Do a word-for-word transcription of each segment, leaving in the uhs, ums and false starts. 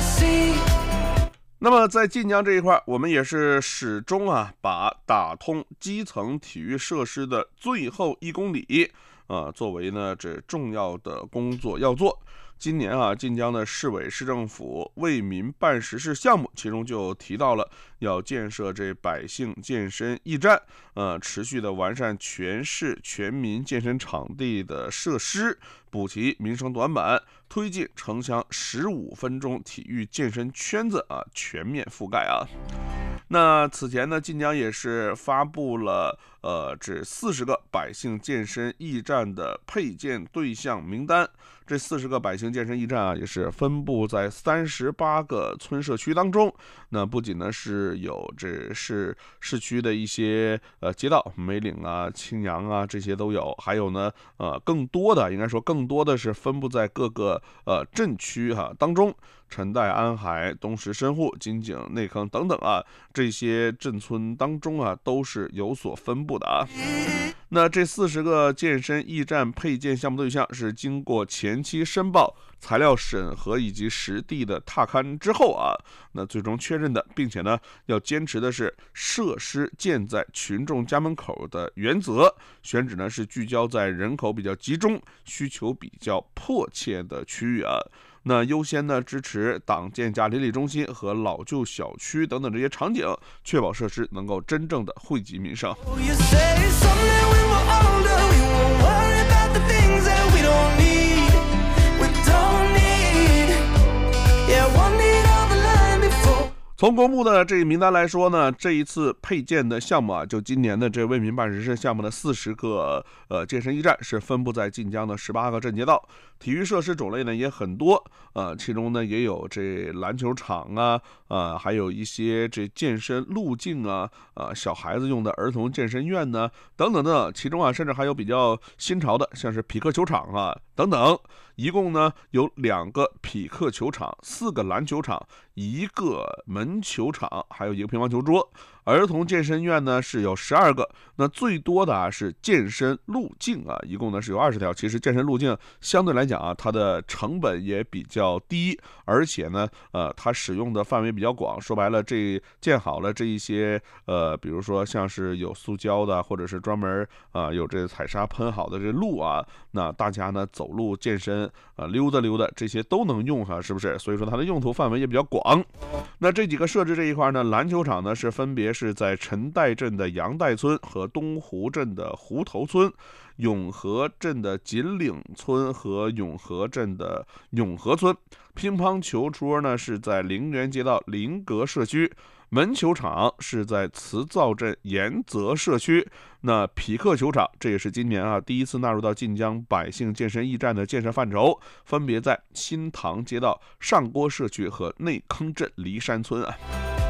那么在晋江这一块，我们也是始终啊把打通基层体育设施的最后一公里啊作为呢这重要的工作要做。今年啊，晋江的市委市政府为民办实事项目，其中就提到了要建设这百姓健身驿站，呃，持续的完善全市全民健身场地的设施，补齐民生短板，推进城乡十五分钟体育健身圈子啊全面覆盖啊。那此前呢，晋江也是发布了呃这四十个百姓健身驿站的配件对象名单。这四十个百姓健身驿站啊，也是分布在三十八个村社区当中。那不仅呢是有这是市区的一些呃街道，梅岭啊、青阳啊这些都有，还有呢呃更多的应该说更多的是分布在各个呃镇区哈、啊、当中。陈代、安海、东石、深户、金井、内坑等等啊，这些镇村当中啊，都是有所分布的啊。那这四十个健身驿站配件项目对象是经过前期申报、材料审核以及实地的踏勘之后啊，那最终确认的，并且呢，要坚持的是设施建在群众家门口的原则，选址呢是聚焦在人口比较集中、需求比较迫切的区域啊。那优先呢支持党建家邻里中心和老旧小区等等这些场景，确保设施能够真正的惠及民生。从公布的这一名单来说呢，这一次配件的项目啊，就今年的这为民办实事项目的四十个呃健身驿站是分布在晋江的十八个镇街道，体育设施种类呢也很多，呃，其中呢也有这篮球场啊，呃，还有一些这健身路径啊，呃，小孩子用的儿童健身院呢，等等等，其中啊甚至还有比较新潮的，像是匹克球场啊等等。一共呢有两个匹克球场，四个篮球场，一个门球场，还有一个乒乓球桌。儿童健身院呢是有十二个，那最多的啊是健身路径啊，一共呢是有二十条。其实健身路径相对来讲啊，它的成本也比较低，而且呢，呃，它使用的范围比较广。说白了，这建好了这一些呃，比如说像是有塑胶的，或者是专门啊、呃、有这彩砂喷好的这路啊，那大家呢走路健身啊、呃、溜达溜达这些都能用哈，是不是？所以说它的用途范围也比较广。那这几个设置这一块呢，篮球场呢是分别是在陈代镇的杨代村和东湖镇的湖头村，永和镇的锦岭村和永和镇的永和村。乒乓球桌呢是在陵园街道临阁社区，门球场是在慈灶镇延泽社区。那匹克球场这也是今年啊第一次纳入到晋江百姓健身驿站的建设范畴，分别在新塘街道上郭社区和内坑镇梨山村啊。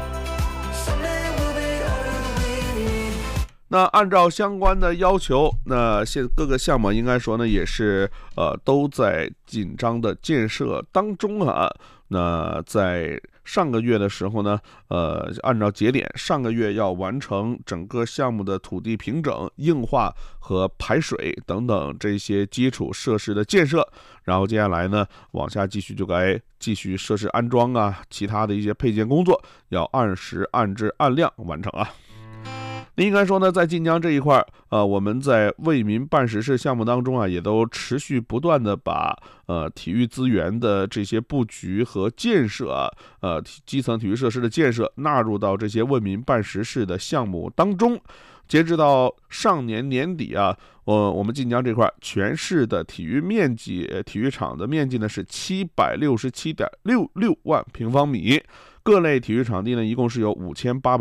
那按照相关的要求，那现各个项目应该说呢也是呃都在紧张的建设当中啊。那在上个月的时候呢，呃，按照节点，上个月要完成整个项目的土地平整、硬化和排水等等这些基础设施的建设，然后接下来呢，往下继续就该继续设施安装啊，其他的一些配件工作要按时、按质、按量完成啊。那应该说呢，在晋江这一块，呃，我们在为民办实事项目当中啊，也都持续不断的把呃体育资源的这些布局和建设啊，呃基层体育设施的建设纳入到这些为民办实事的项目当中。截止到上年年底啊，呃，我们晋江这块全市的体育面积，体育场的面积呢是七百六十七点六六万平方米，各类体育场地呢一共是有五千八百。